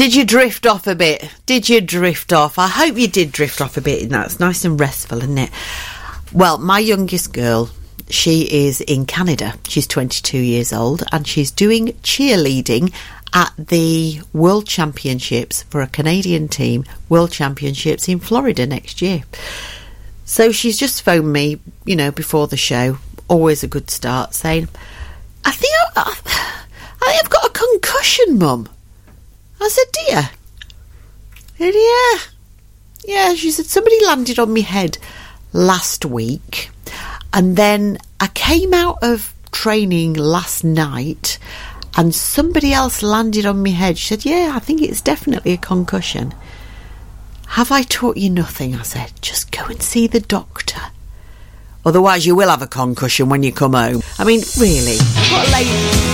Did you drift off a bit? Did you drift off? I hope you did drift off a bit. That's nice and restful, isn't it? Well, my youngest girl, she is in Canada. She's 22 years old and she's doing cheerleading at the World Championships for a Canadian team, World Championships in Florida next year. So she's just phoned me, you know, before the show, always a good start, saying, I think I've got a concussion, Mum. I said, dear. Yeah, she said, somebody landed on my head last week and then I came out of training last night and somebody else landed on my head. She said, yeah, I think it's definitely a concussion. Have I taught you nothing? I said, just go and see the doctor. Otherwise you will have a concussion when you come home. I mean, really, what a lady.